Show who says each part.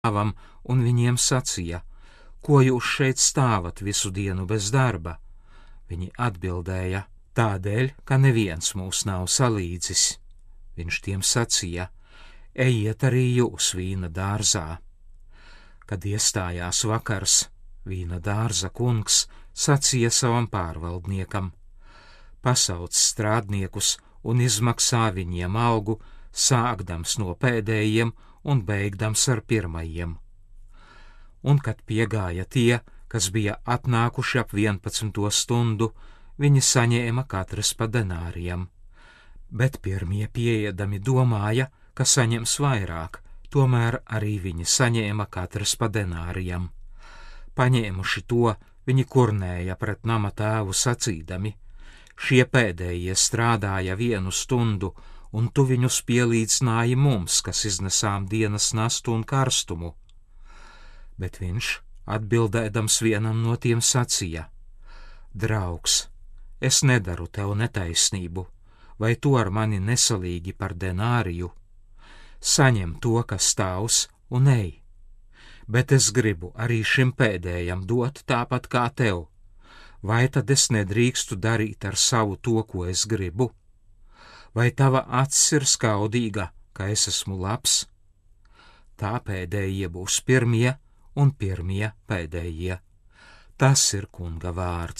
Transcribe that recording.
Speaker 1: tēvam un viņiem sacīja: ko jūs šeit stāvat visu dienu bez darba? Viņi atbildēja: tādēļ, ka neviens mūs nav salīdzis. Viņš tiem sacīja: ejiet arī jūs vīna dārzā. Kad iestājās vakars, vīna dārza kungs sacīja savam pārvaldniekam: pasauc strādniekus un izmaksā viņiem algu, sākdams no pēdējiem un beigdams ar pirmajiem. Un kad piegāja tie, kas bija atnākuši ap 11. stundu, viņi saņēma katrs pa denāriem. Bet pirmie pieejami domāja, ka saņems vairāk, tomēr arī viņi saņēma katrs pa denāriem. Paņēmuši to, viņi kurnēja pret nama tēvu sacīdami: šie pēdējie strādāja 1 stundu, un tu viņus pielīdzināji mums, kas iznesām dienas nastu un karstumu. Bet viņš, atbildēdams vienam no tiem, sacīja: draugs, es nedaru tev netaisnību, vai tu ar mani nesalīgi par denāriju? Saņem to, kas tavs, un ej. Bet es gribu arī šim pēdējam dot tāpat kā tev. Vai tad es nedrīkstu darīt ar savu to, ko es gribu? Vai tava acis ir skaudīga, ka es esmu labs? Tā pēdējie būs pirmie, un pirmie pēdējie. Tas ir kunga vārds.